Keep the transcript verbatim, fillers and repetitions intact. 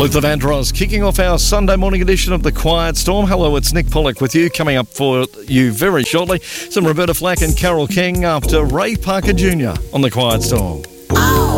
Luther Vandross kicking off our Sunday morning edition of The Quiet Storm. Hello, it's Nick Pollock with you. Coming up for you very shortly, some Roberta Flack and Carole King after Ray Parker Junior on The Quiet Storm.